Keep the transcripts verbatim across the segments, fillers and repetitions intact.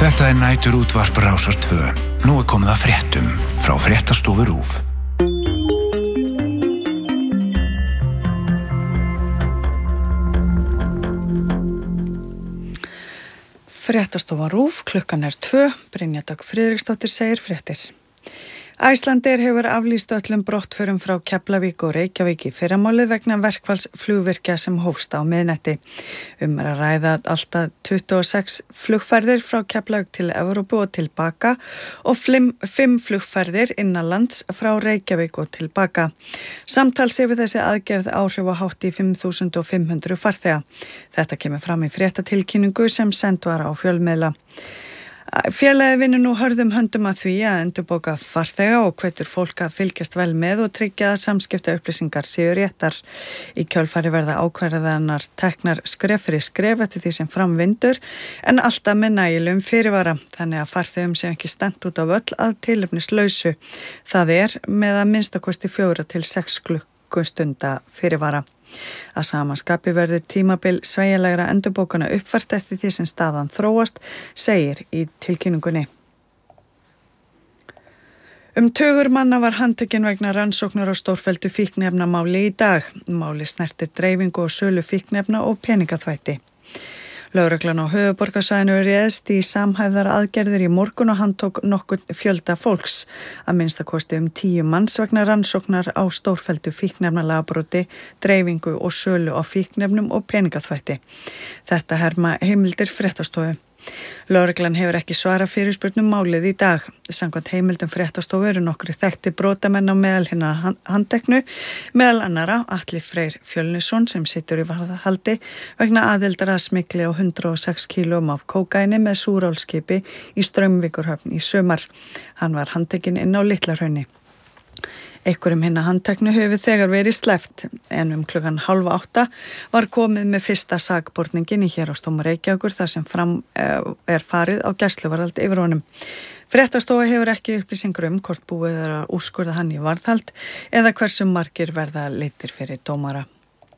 Þetta er nætur útvarp Rásar tvö. Nú er komið að fréttum frá Fréttastofu RÚV. Fréttastofa RÚV, klukkan er tvö, Brynja Dögg Friðriksdóttir segir fréttir. Icelandair hefur aflýst öllum brottförum frá Keflavík og Reykjavík í fyrramálið vegna verkfalls flugvirkja sem hófst á miðnætti. Um er að ræða alltaf tuttugu og sex flugferðir frá Keflavík til Evrópu og til baka og fimm flugferðir innanlands frá Reykjavík og til baka. Samtals hefur þessi aðgerð áhrif á hátt í fimm þúsund fimm hundruð farþega. Þetta kemur fram í fréttatilkynningu sem send var á fjölmiðla. Félagið vinnur nú hörðum höndum að því að endurbóka farþega og hvetur fólk að fylgjast vel með og tryggja að samskipta upplýsingar séu réttar. Í kjölfari verða ákvarðanar teknar skref fyrir skref eftir því sem fram vindur en alltaf með nægilegum fyrirvara, þannig að farþegum sé ekki stend út á völl að tilefnislausu. Það er með að minnstakosti fjóra til sex klukkustunda fyrirvara. Að sama skapi verður tímabil sveigjanlegra endurbókana uppfært eftir því sem staðan þróast, segir í tilkynningunni. Um tugur manna var handtekinn vegna rannsóknar á stórfelldu fíkniefnamáli í dag. Máli snertir dreifingu og sölu fíkniefna og peningaþvætti. Lögreglan á höfuðborgarsvæðinu réðst í samhæfðar aðgerðir í morgun og handtók nokkurn fjölda fólks. Að minnstakosti um tíu manns vegna rannsóknar á stórfelldu fíkniefnalagabroti, dreifingu og sölu á fíkniefnum og peningaþvætti. Þetta herma heimildir Fréttastofu. Lögreglan hefur ekki svarað fyrirspurnum málið í dag. Samkvæmt heimildum Fréttastofu eru nokkrir þekktir brotamenn á meðal hinna handteknu, meðal annara Atli Freyr Fjölnisson sem situr í varðhaldi vegna aðildar að smygli á hundrað og sex kílóum af kókaini með súrálskipi í Straumvíkurhöfn í sumar. Hann var handtekinn inn á Litlahrauni. Einhverjum hinna handteknu hefur þegar verið sleppt en um klukkan hálf átta var komið með fyrsta sakborningin í Héraðsdómi Reykjavíkur þar sem fram er farið á gæsluvarðhald yfir honum. Fréttastofa hefur ekki upplýsingur um hvort búið er að úrskurða hann í varðhald eða hversu margir verða leiddir fyrir dómara.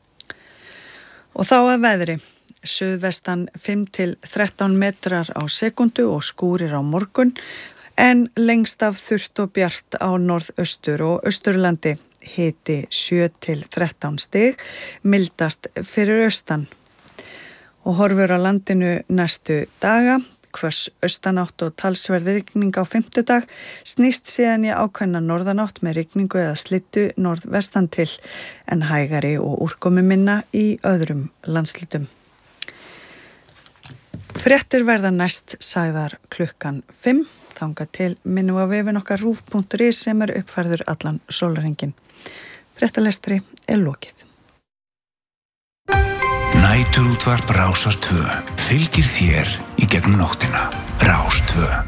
Og þá að veðri. Suðvestan fimm til þrettán metrar á sekundu og skúrir á morgun. En lengst af þurrt og bjart á norðaustur og austurlandi, hiti sjö til þrettán stig, mildast fyrir austan. Og horfur á landinu næstu daga, hvöss austanátt og talsverð rigning á fimmtudag, snýst síðan í ákveðna norðanátt með rigningu eða slittu norðvestan til, en hægari og úrkomi minna í öðrum landslutum. Fréttir verða næst sagðar klukkan fimm. Þangað til minnum á vefinn okkar rúv punktur is sem er uppfærður allan sólarhringinn. Fréttalestri er lokið. Nætur útvarp Rásar tvö. Fylgir þér í gegnum nóttina. Rás tvö.